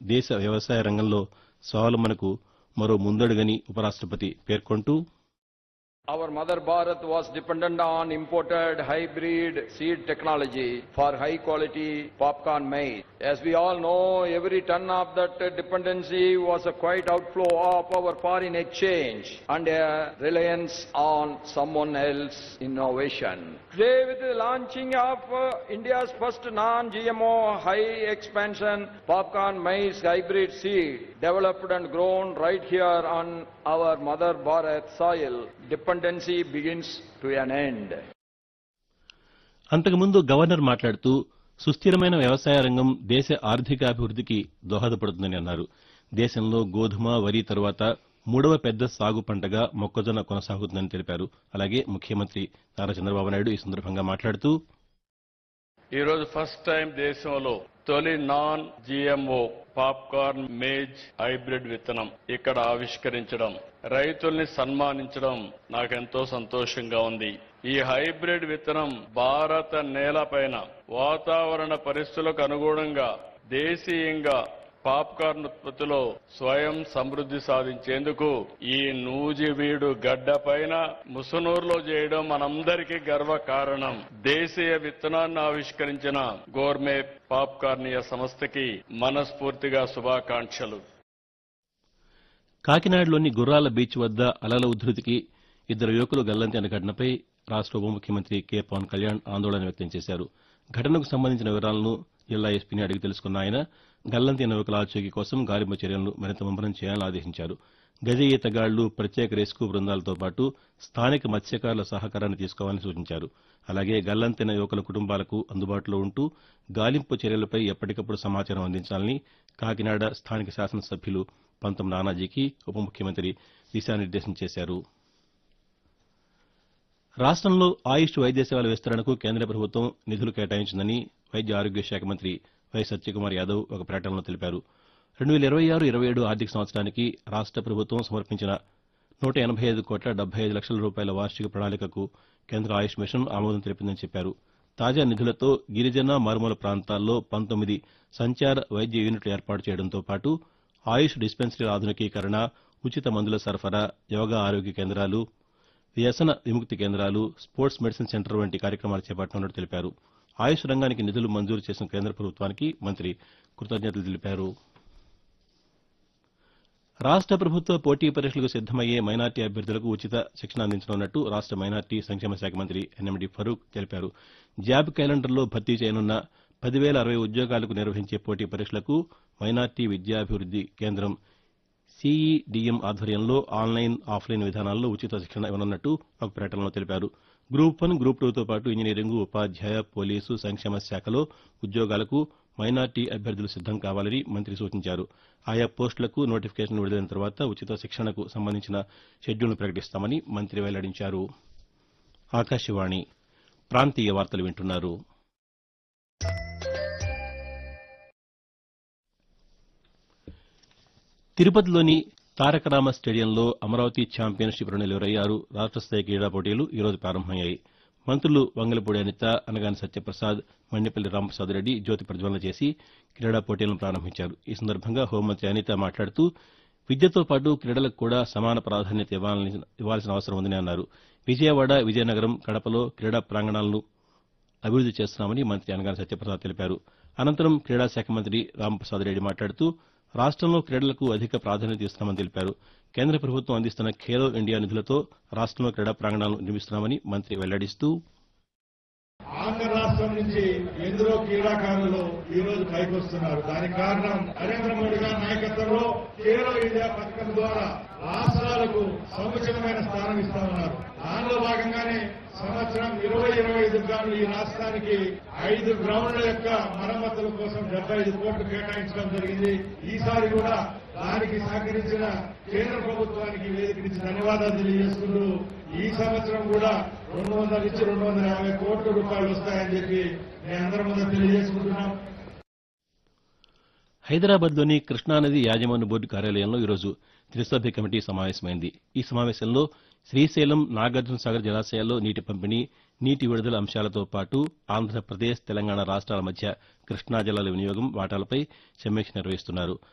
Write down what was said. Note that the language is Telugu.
దేశ వ్యవసాయ రంగంలో స్వావలంబనకు మరో ముందడుగని ఉపరాష్టపతి పేర్కొంటూ Our mother Bharat was dependent on imported hybrid seed technology for high quality popcorn maize. As we all know, every ton of that dependency was a quite outflow of our foreign exchange and a reliance on someone else's innovation. Today, with the launching of India's first non-GMO high expansion popcorn maize hybrid seed, developed and grown right here on our mother Bharat soil, dependency begins to an end. అంతకుముందు గవర్నర్ మాట్లాడుతూ సుస్థిరమైన వ్యవసాయ రంగం దేశ ఆర్థికాభివృద్దికి దోహదపడుతుందని అన్నారు. దేశంలో గోధుమ, వరి తరువాత మూడవ పెద్ద సాగు పంటగా మొక్కజొన్న కొనసాగుతుందని తెలిపారు. అలాగే ముఖ్యమంత్రి నారా చంద్రబాబు నాయుడు ఈ సందర్భంగా మాట్లాడుతూ ఈ రోజు ఫస్ట్ టైం దేశంలో తొలి non GMO popcorn maze hybrid విత్తనం ఇక్కడ ఆవిష్కరించడం, రైతుల్ని సన్మానించడం నాకెంతో సంతోషంగా ఉంది. ఈ హైబ్రిడ్ విత్తనం భారత నేలపైన వాతావరణ పరిస్థితులకు అనుగుణంగా దేశీయంగా పాప్కార్న్ ఉత్పత్తిలో స్వయం సమృద్ధి సాధించేందుకు ఈ నూజివీడు గడ్డపైన ముసునూరులో చేయడం మనందరికీ గర్వకారణం. దేశీయ విత్తనాన్ని ఆవిష్కరించిన గోర్మే పాప్కార్నియా సంస్థకి మనస్ఫూర్తిగా శుభాకాంక్షలు. కాకినాడలోని గుర్రాల బీచ్ వద్ద అలల ఉధృతికి ఇద్దరు యువకులు గల్లంతైన ఘటనపై రాష్ట ఉప ముఖ్యమంత్రి కె పవన్ కళ్యాణ్ ఆందోళన వ్యక్తం చేశారు. ఘటనకు సంబంధించిన వివరాలను జిల్లా ఎస్పీని అడిగి తెలుసుకున్న ఆయన గల్లంతైన యువకుల ఆచూకీ కోసం గాలింపు చర్యలను మరింత ముమ్మరం చేయాలని ఆదేశించారు. గజ ఈతగాళ్లు, ప్రత్యేక రెస్క్యూ బృందాలతో పాటు స్థానిక మత్స్యకారుల సహకారాన్ని తీసుకోవాలని సూచించారు. అలాగే గల్లంతైన యువకుల కుటుంబాలకు అందుబాటులో ఉంటూ గాలింపు చర్యలపై ఎప్పటికప్పుడు సమాచారం అందించాలని కాకినాడ స్థానిక శాసనసభ్యులు పంతం నానాజీకి ఉప ముఖ్యమంత్రి దిశానిర్దేశం చేశారు. రాష్టంలో ఆయుష్ వైద్య సేవల విస్తరణకు కేంద్ర ప్రభుత్వం నిధులు కేటాయించిందని వైద్య ఆరోగ్య శాఖ మంత్రి వై సత్యకుమార్ యాదవ్ ఒక ప్రకటనలో తెలిపారు. 2026-27 ఆర్థిక సంవత్సరానికి రాష్ట ప్రభుత్వం సమర్పించిన 185 కోట్ల 75 లక్షల రూపాయల వార్షిక ప్రణాళికకు కేంద్ర ఆయుష్ మిషన్ ఆమోదం తెలిపిందని చెప్పారు. తాజా నిధులతో గిరిజన, మారుమూల ప్రాంతాల్లో 19 సంచార వైద్య యూనిట్లు ఏర్పాటు చేయడంతో పాటు ఆయుష్ డిస్పెన్సరీల ఆధునికీకరణ, ఉచిత మందుల సరఫరా, యోగా ఆరోగ్య కేంద్రాలు, వ్యసన విముక్తి కేంద్రాలు, స్పోర్ట్స్ మెడిసిన్ సెంటర్ వంటి కార్యక్రమాలు చేపట్టనున్నట్టు తెలిపారు. ఆయుష్ రంగానికి నిధులు మంజూరు చేసిన కేంద్ర ప్రభుత్వానికి మంత్రి కృతజ్ఞతలు తెలిపారు. రాష్ట ప్రభుత్వ పోటీ పరీక్షలకు సిద్దమయ్యే మైనార్టీ అభ్యర్థులకు ఉచిత శిక్షణ అందించనున్నట్టు రాష్ట మైనార్టీ సంక్షేమ శాఖ మంత్రి ఎన్ఎండి ఫరూక్ తెలిపారు. జాబ్ క్యాలెండర్లో భర్తీ చేయనున్న 10,060 ఉద్యోగాలకు నిర్వహించే పోటీ పరీక్షలకు మైనార్టీ విద్యాభివృద్ది కేంద్రం సిఈడిఎం ఆధ్వర్యంలో ఆన్లైన్, ఆఫ్లైన్ విధానాల్లో ఉచిత శిక్షణ ఇవ్వనున్నట్టు ఒక ప్రకటనలో తెలిపారు. గ్రూప్ 1, గ్రూప్ 2తో పాటు ఇంజనీరింగ్, ఉపాధ్యాయ, పోలీసు, సంక్షేమ శాఖలో ఉద్యోగాలకు మైనార్టీ అభ్యర్థులు సిద్దం కావాలని మంత్రి సూచించారు. ఆయా పోస్టులకు నోటిఫికేషన్ విడుదలైన తర్వాత ఉచిత శిక్షణకు సంబంధించిన షెడ్యూల్ను ప్రకటిస్తామని మంత్రి వెల్లడించారు. ఆకాశవాణి ప్రాంతీయ వార్తలు వింటున్నారు. తిరుపతిలోని తారకరామ స్టేడియంలో అమరావతి ఛాంపియన్షిప్ 2026 రాష్ట స్థాయి క్రీడా పోటీలు ఈరోజు ప్రారంభమయ్యాయి. మంత్రులు వంగలపూడి అనిత, అనగాని సత్యప్రసాద్, మండిపల్లి రాంప్రసాద్ రెడ్డి జ్యోతి ప్రజ్వలన చేసి క్రీడా పోటీలను ప్రారంభించారు. ఈ సందర్భంగా హోంమంత్రి అనిత మాట్లాడుతూ విద్యతో పాటు క్రీడలకు కూడా సమాన ప్రాధాన్యత ఇవ్వాల్సిన అవసరం ఉందని అన్నారు. విజయవాడ, విజయనగరం, కడపలో క్రీడా ప్రాంగణాలను అభివృద్ది చేస్తున్నామని మంత్రి అనగాని సత్యప్రసాద్ తెలిపారు. అనంతరం క్రీడాశాఖ మంత్రి రాంప్రసాద్ రెడ్డి మాట్లాడుతూ రాష్టంలో క్రీడలకు అధిక ప్రాధాన్యత ఇస్తున్నామని తెలిపారు. కేంద్ర ప్రభుత్వం అందిస్తున్న ఖేలో ఇండియా నిధులతో రాష్టంలో క్రీడా ప్రాంగణాలను నిర్మిస్తున్నామని మంత్రి వెల్లడిస్తూ ఆంధ్ర రాష్ట్రం నుంచి ఎందరో క్రీడాకారులు ఈ రోజు పైకి వస్తున్నారు. దానికి కారణం నరేంద్ర మోడీ గారి నాయకత్వంలో ఖేలో ఇండియా పథకం ద్వారా రాష్ట్రాలకు సముచితమైన స్థానం ఇస్తా ఉన్నారు. దానిలో భాగంగానే సంవత్సరం 2025 గాను ఈ రాష్ట్రానికి 5 గ్రౌండ్ల యొక్క మరమ్మతుల కోసం 75 కోట్లు కేటాయించడం జరిగింది. ఈసారి కూడా దానికి సహకరించిన కేంద్ర ప్రభుత్వానికి వేదిక నుంచి ధన్యవాదాలు తెలియజేసుకుంటూ ఈ సంవత్సరం కూడా 200 నుంచి 250 కోట్ల రూపాయలు వస్తాయని చెప్పి నేను అందరి ముందు తెలియజేసుకుంటున్నాం. హైదరాబాద్లోని కృష్ణానది యాజమాన్య బోర్డు కార్యాలయంలో ఈరోజు త్రిసభ్య కమిటీ సమావేశమైంది. ఈ సమావేశంలో శ్రీశైలం, నాగార్జునసాగర్ జలాశయాల్లో నీటి పంపిణీ, నీటి విడుదల అంశాలతో పాటు ఆంధ్రప్రదేశ్, తెలంగాణ రాష్ట్రాల మధ్య కృష్ణా జలాల వినియోగం వాటాలపై సమీక్ష నిర్వహిస్తున్నారు.